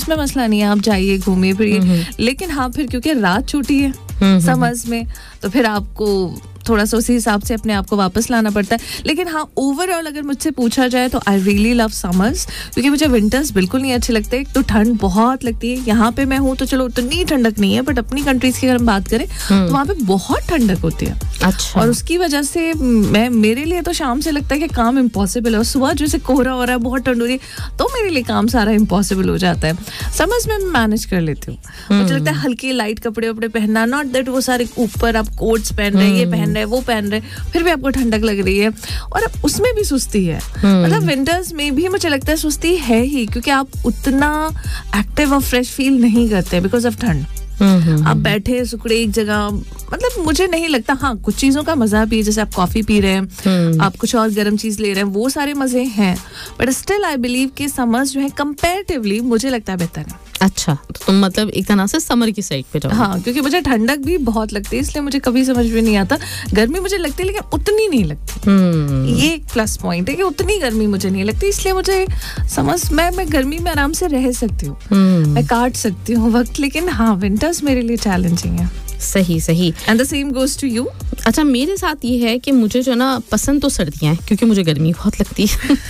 उसमें मसला नहीं है, आप जाइए घूमिए फिरिए, लेकिन हाँ फिर क्योंकि रात छोटी है समर्स में, तो फिर आपको थोड़ा सा उसी हिसाब से अपने आप को वापस लाना पड़ता है. लेकिन हाँ ओवरऑल अगर मुझसे पूछा जाए तो आई रियली लव समर्स, क्योंकि मुझे विंटर्स बिल्कुल नहीं अच्छे लगते. तो ठंड बहुत लगती है. यहाँ पे मैं हूँ तो चलो उतनी ठंडक नहीं है, बट अपनी कंट्रीज की अगर हम बात करें तो वहाँ पे बहुत ठंडक होती है. अच्छा. और उसकी वजह से मेरे लिए तो शाम से लगता है कि काम इम्पॉसिबल है. और सुबह जैसे कोहरा हो रहा है, बहुत ठंड हो रही है, तो मेरे लिए काम सारा इम्पॉसिबल हो जाता है. समर्स में मैं मैनेज कर लेती हूँ. मुझे लगता है हल्के लाइट कपड़े वपड़े पहनना, नॉट दैट वो सारे ऊपर आप कोट्स पहन रहे, ये पहन रहे, वो पहन रहे, फिर भी आपको ठंडक लग रही है. और उसमें भी सुस्ती है. मतलब विंटर्स में भी मुझे लगता है सुस्ती है ही, क्योंकि आप उतना एक्टिव और फ्रेश फील नहीं करते बिकॉज ऑफ ठंड. आप बैठे सुकड़े एक जगह, मतलब मुझे नहीं लगता. हाँ कुछ चीजों का मजा भी है, जैसे आप कॉफी पी रहे हैं, आप कुछ और गर्म चीज ले रहे हैं, वो सारे मजे हैं. बट स्टिल आई बिलीव कि समर्स जो है कंपैरेटिवली मुझे लगता है बेहतर है. अच्छा, तो तुम मतलब एक तरह से समर की साइड पे जाओ. हाँ, क्योंकि मुझे ठंडक भी बहुत लगती है, इसलिए मुझे कभी समझ में नहीं आता. गर्मी मुझे लगती है लेकिन उतनी नहीं लगती. ये एक प्लस पॉइंट है कि उतनी गर्मी मुझे नहीं लगती, इसलिए मुझे समझ मैं गर्मी में आराम से रह सकती हूँ, मैं काट सकती हूँ वक्त. लेकिन हाँ विंटर्स मेरे लिए चैलेंजिंग है. सही सही. And the same goes to you. अच्छा, मेरे साथ ये है कि मुझे जो ना पसंद तो सर्दियाँ हैं, क्योंकि मुझे गर्मी बहुत लगती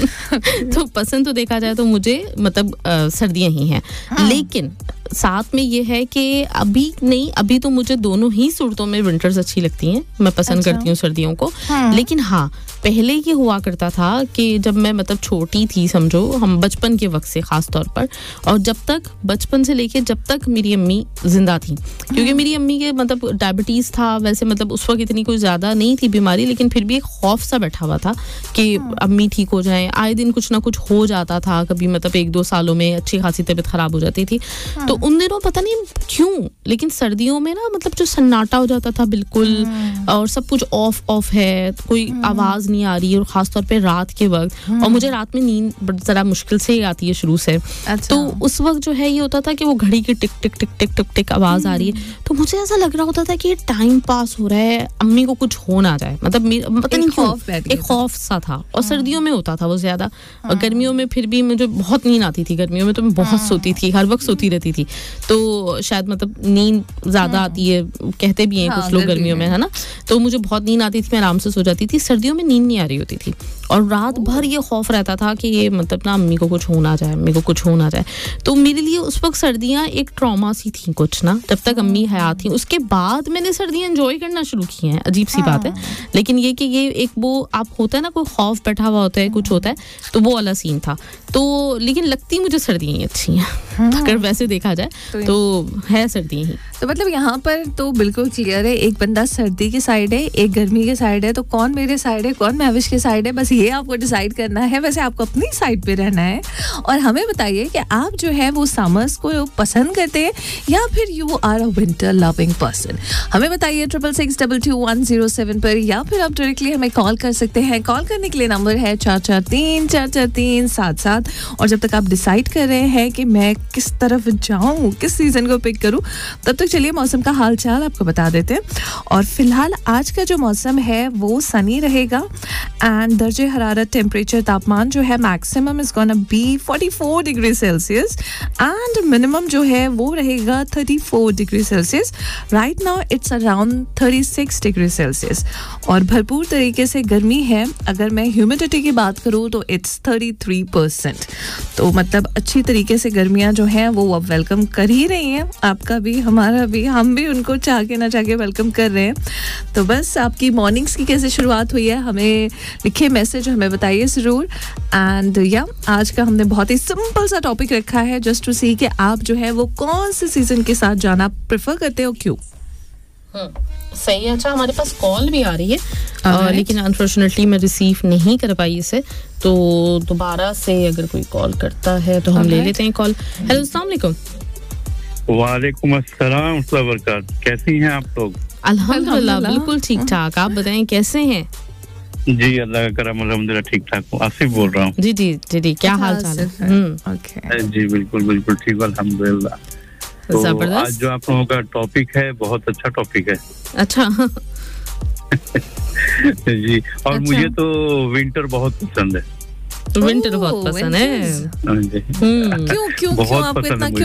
है. तो पसंद तो देखा जाए तो मुझे मतलब सर्दियाँ ही हैं. लेकिन साथ में ये है कि अभी तो मुझे दोनों ही सूरतों में विंटर्स अच्छी लगती हैं. मैं पसंद करती हूँ सर्दियों को. लेकिन हाँ पहले ये हुआ करता था कि जब मैं मतलब छोटी थी, समझो हम बचपन के वक्त से खास तौर पर, और जब तक बचपन से लेके जब तक मेरी अम्मी जिंदा थी, क्योंकि मेरी अम्मी के मतलब डायबिटीज था. वैसे मतलब उस वक्त इतनी कोई ज्यादा नहीं थी बीमारी, लेकिन फिर भी एक खौफ सा बैठा हुआ था कि अम्मी ठीक हो जाएं. आए दिन कुछ ना कुछ हो जाता था. कभी मतलब 1-2 सालों में अच्छी खासी तबीयत खराब हो जाती थी. तो उन दिनों पता नहीं क्यों, लेकिन सर्दियों में ना मतलब जो सन्नाटा हो जाता था बिल्कुल, और सब कुछ ऑफ है, कोई आवाज नहीं आ रही, और खासतौर पे रात के वक्त. और मुझे रात में नींद जरा मुश्किल से ही आती है शुरू से. तो उस वक्त जो है ये होता था कि वो घड़ी की टिक टिक टिक टिक टिक टिक आवाज आ रही है, तो मुझे ऐसा लग रहा होता था कि टाइम पास हो रहा है, अम्मी को कुछ हो ना जाए. मतलब पता नहीं क्यों एक खौफ सा था. और सर्दियों में होता था वो ज्यादा. और गर्मियों में फिर भी मुझे बहुत नींद आती थी. गर्मियों में तो मैं बहुत सोती थी, हर वक्त सोती रहती थी. तो शायद मतलब नींद ज्यादा आती है, कहते भी हैं कुछ लोग गर्मियों में, है ना. तो मुझे बहुत नींद आती थी, मैं आराम से सो जाती थी. सर्दियों में नींद नहीं आ रही होती थी, और रात भर ये खौफ रहता था कि ये मतलब ना अम्मी को कुछ हो ना जाए, अम्मी को कुछ हो ना जाए. तो मेरे लिए उस वक्त सर्दियाँ एक ट्रॉमा सी थी कुछ ना, जब तक अम्मी हयात थी. उसके बाद मैंने सर्दियाँ एंजॉय करना शुरू की हैं. अजीब सी बात है, लेकिन ये कि ये एक वो आप होता है ना, कोई खौफ बैठा हुआ होता है, कुछ होता है, तो वो वाला सीन था. तो लेकिन लगती मुझे सर्दियाँ ही अच्छी हैं. अगर वैसे देखा जाए तो है सर्दियाँ ही. तो मतलब यहाँ पर तो बिल्कुल क्लियर है, एक बंदा सर्दी की साइड है, एक गर्मी की साइड है. तो कौन मेरे साइड है, कौन महविश की साइड है, बस ये आपको डिसाइड करना है. वैसे आपको अपनी साइड पे रहना है, और हमें बताइए कि आप जो है वो समर्स को पसंद करते हैं या फिर you are a winter loving person. हमें बताइए 66622107 पर, या फिर आप डायरेक्टली हमें कॉल कर सकते हैं. कॉल करने के लिए नंबर है 443-443-77. और जब तक आप डिसाइड कर रहे हैं कि मैं किस तरफ जाऊं, किस सीजन को पिक करूं, तब तक चलिए मौसम का हाल चाल आपको बता देते हैं. और फिलहाल आज का जो मौसम है वो सनी रहेगा. एंड दर्जे हरारत टेम्परेचर तापमान जो है maximum is gonna be 44 degree Celsius and minimum जो है वो रहेगा 34 degree Celsius. Right now it's around 36 degree Celsius. और भरपूर तरीके से गर्मी है. अगर मैं ह्यूमिडिटी की बात करूँ तो इट्स 33%. तो मतलब अच्छी तरीके से गर्मियाँ जो हैं वो अब वेलकम कर ही रही हैं. आपका भी, हमारा भी, हम भी उनको चाह के ना चाह के वेलकम कर रहे हैं. तो बस आपकी मॉर्निंग्स की कैसे शुरुआत हुई है, हमें लिखे मैसेज, हमें बताइए ज़रूर. एंड या आज का हमने बहुत ही सिंपल सा टॉपिक रखा है, जस्ट टू सी कि आप जो है वो कौन से सीजन के साथ जाना प्रेफर करते हो, क्यों. सही है. अच्छा, हमारे पास कॉल भी आ रही है, लेकिन अनफॉर्चुनेटली मैं रिसीव नहीं कर पाई इसे. तो दोबारा से अगर कोई कॉल करता है तो हम ले लेते हैं कॉल. हेलो, अस्सलाम वालेकुम. वालेकुम अस्सलाम बरकात. कैसी हैं आप लोग? अल्हम्दुलिल्लाह बिल्कुल ठीक ठाक. आप बताएं कैसे हैं? जी अल्लाह का करम, अल्हम्दुलिल्लाह ठीक ठाक हूँ. आसिफ बोल रहा हूँ. जी क्या हाल चाल है? जी बिल्कुल ठीक, अल्हम्दुलिल्लाह. तो आज जो आप लोगों का टॉपिक है बहुत अच्छा टॉपिक है. अच्छा. जी, और मुझे तो विंटर बहुत पसंद है. विंटर बहुत पसंद है. क्यों बहुत आपको इतना पसंद है.